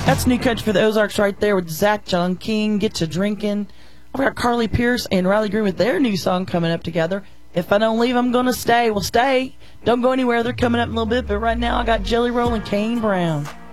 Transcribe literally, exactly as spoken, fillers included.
That's new country for the Ozarks right there with Zach John King, Get to Drinking. I've got Carly Pierce and Riley Green with their new song coming up together. If I don't leave, I'm going to stay. Well, stay. Don't go anywhere. They're coming up in a little bit. But right now, I got Jelly Roll and Kane Brown.